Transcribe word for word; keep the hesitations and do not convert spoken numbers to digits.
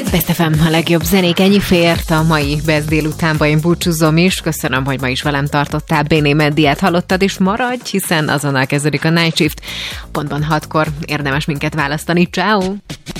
Best ef em, a legjobb zenék, ennyi fért a mai Best délutánba, én búcsúzom is. Köszönöm, hogy ma is velem tartottál. Béné Meddiát hallottad, és maradj, hiszen azonnal kezdődik a Night Shift. Pontban hatkor érdemes minket választani. Ciao.